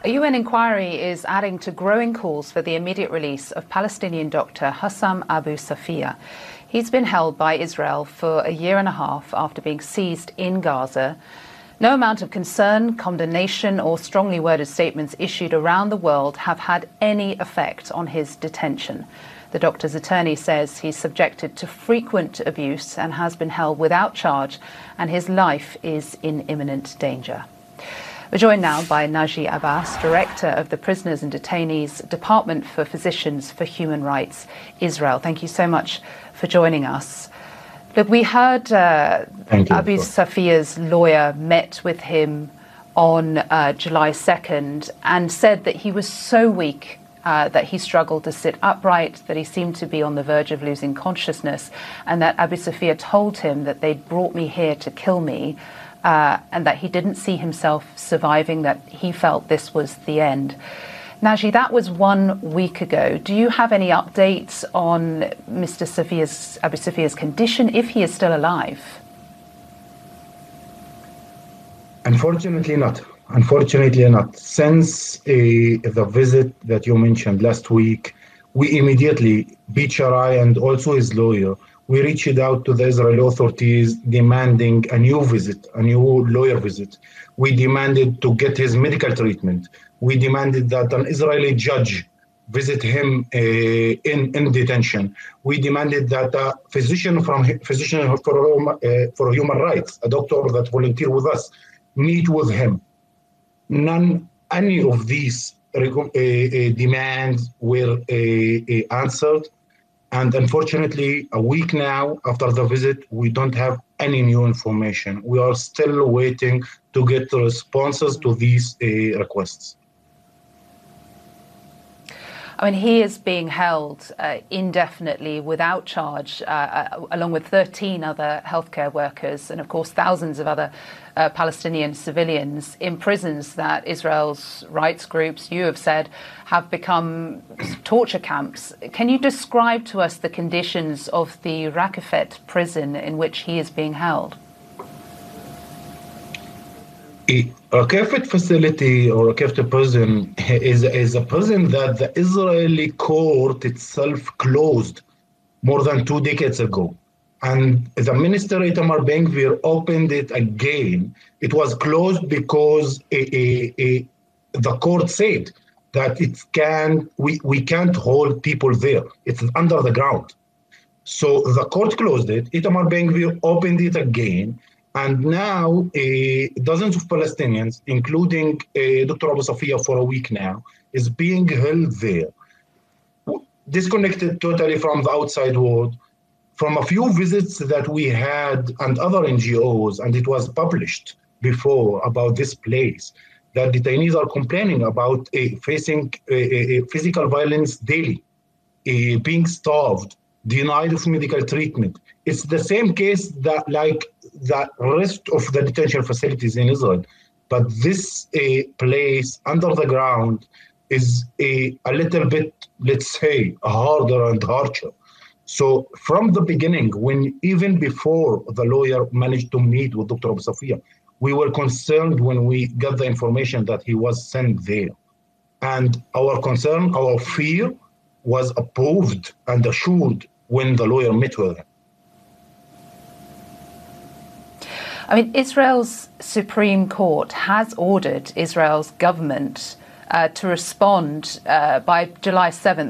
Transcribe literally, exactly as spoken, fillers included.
A U N inquiry is adding to growing calls for the immediate release of Palestinian doctor Hussam Abu Safia. He's been held by Israel for a year and a half after being seized in Gaza. No amount of concern, condemnation or strongly worded statements issued around the world have had any effect on his detention. The doctor's attorney says he's subjected to frequent abuse and has been held without charge, and his life is in imminent danger. We're joined now by Naji Abbas, Director of the Prisoners and Detainees Department for Physicians for Human Rights, Israel. Thank you so much for joining us. Look, we heard uh, Abu Safia's lawyer met with him on uh, July second and said that he was so weak uh, that he struggled to sit upright, that he seemed to be on the verge of losing consciousness, and that Abu Safia told him that they'd brought me here to kill me. Uh, and that he didn't see himself surviving, that he felt this was the end. Naji, that was one week ago. Do you have any updates on Mister Safia's, Abu Safia's condition, if he is still alive? Unfortunately not. Unfortunately not. Since uh, the visit that you mentioned last week, we immediately, Bichari and also his lawyer, we reached out to the Israeli authorities demanding a new visit, a new lawyer visit. We demanded to get his medical treatment. We demanded that an Israeli judge visit him uh, in, in detention. We demanded that a physician from Physician for, uh, for Human Rights, a doctor that volunteered with us, meet with him. None, any of these uh, uh, demands were uh, uh, answered. And unfortunately, a week now after the visit, we don't have any new information. We are still waiting to get responses to these uh, requests. I mean, he is being held uh, indefinitely without charge, uh, uh, along with thirteen other healthcare workers and, of course, thousands of other uh, Palestinian civilians in prisons that Israel's rights groups, you have said, have become torture camps. Can you describe to us the conditions of the Rakafet prison in which he is being held? Rakafet facility or Rakafet prison is, is a prison that the Israeli court itself closed more than two decades ago. And the minister Itamar Ben-Gvir opened it again. It was closed because a, a, a, the court said that it can we, we can't hold people there. It's under the ground. So the court closed it. Itamar Ben-Gvir opened it again. And now uh, dozens of Palestinians, including uh, Doctor Abu Safia for a week now, is being held there, disconnected totally from the outside world. From a few visits that we had and other N G Os, and it was published before about this place, that detainees are complaining about uh, facing uh, uh, physical violence daily, uh, being starved, denied of medical treatment. It's the same case that like the rest of the detention facilities in Israel. But this uh, place under the ground is a, a little bit, let's say, harder and harsher. So from the beginning, when even before the lawyer managed to meet with Doctor Abu Safia, we were concerned when we got the information that he was sent there. And our concern, our fear was approved and assured when the lawyer met with him. I mean, Israel's Supreme Court has ordered Israel's government uh, to respond uh, by July seventh